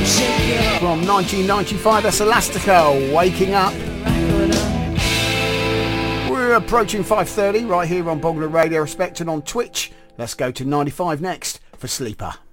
From 1995, that's Elastica, Waking Up. We're approaching 5:30 right here on Bognor Radio Respect and on Twitch. Let's go to 95 next for Sleeper.